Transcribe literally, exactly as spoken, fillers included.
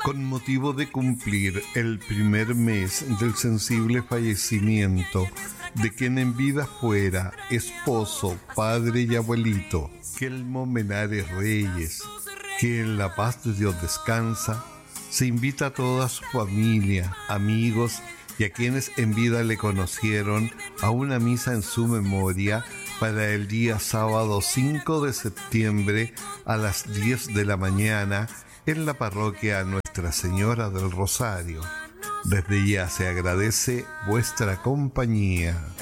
Con motivo de cumplir el primer mes del sensible fallecimiento de quien en vida fuera esposo, padre y abuelito, Kelmo Menares Reyes, que en la paz de Dios descansa, se invita a toda su familia, amigos y a quienes en vida le conocieron a una misa en su memoria para el día sábado cinco de septiembre a las diez de la mañana en la parroquia Nuestra Señora del Rosario. Desde ya se agradece vuestra compañía.